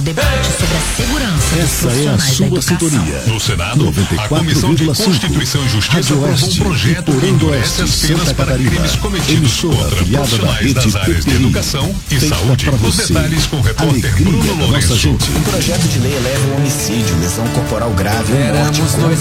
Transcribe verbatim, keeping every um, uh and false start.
o debate sobre a segurança dos Essa é a profissionais da sua educação. sintonia. No Senado, noventa e a quatro Comissão de vírgula cinco. Constituição e Justiça Rádio aprovou um Oeste, projeto que Iporã do endurece Oeste, as penas Santa para Catarina. crimes cometidos Emissora contra afiliada da profissionais das rede áreas de P T I. educação e Feita saúde. pra Os você. detalhes com o repórter Alegria Bruno da nossa Lourenço. gente. O projeto de lei eleva o homicídio, lesão corporal grave e morte Éramos dois